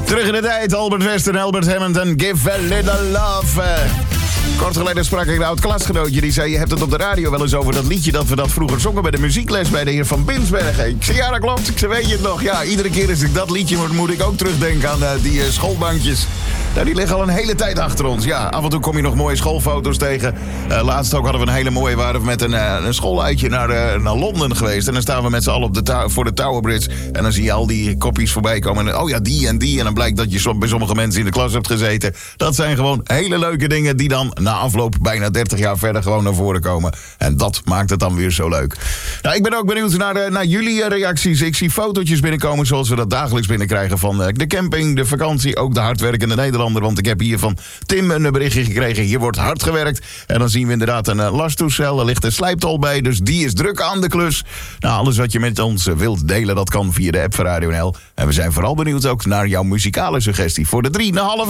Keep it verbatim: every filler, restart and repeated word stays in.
Terug in de tijd, Albert West en Albert Hammond en Give a Little Love. Uh, kort geleden sprak ik een oud klasgenootje. Die zei, je hebt het op de radio wel eens over dat liedje dat we dat vroeger zongen bij de muziekles bij de heer Van Binsbergen. Ik zei, ja dat klopt. Ik zei, weet je het nog? Ja, iedere keer als ik dat liedje hoor, moet ik ook terugdenken aan uh, die uh, schoolbankjes. Nou, die liggen al een hele tijd achter ons. Ja, af en toe kom je nog mooie schoolfoto's tegen. Uh, laatst ook hadden we een hele mooie, waren we met een, uh, een schooluitje naar, uh, naar Londen geweest. En dan staan we met z'n allen op de ta- voor de Tower Bridge. En dan zie je al die kopjes voorbij komen. En oh ja, die en die. En dan blijkt dat je som- bij sommige mensen in de klas hebt gezeten. Dat zijn gewoon hele leuke dingen die dan na afloop bijna dertig jaar verder gewoon naar voren komen. En dat maakt het dan weer zo leuk. Nou, ik ben ook benieuwd naar, de, naar jullie reacties. Ik zie fotootjes binnenkomen zoals we dat dagelijks binnenkrijgen van uh, de camping, de vakantie, ook de hardwerkende Nederlander. Want ik heb hier van Tim een berichtje gekregen. Hier wordt hard gewerkt. En dan zien we inderdaad een uh, lastoestel. Er ligt een slijptol bij, dus die is druk aan de klus. Nou, alles wat je met ons uh, wilt delen, dat kan via de app van Radio N L. En we zijn vooral benieuwd ook naar jouw muzikale suggestie voor de drie na half.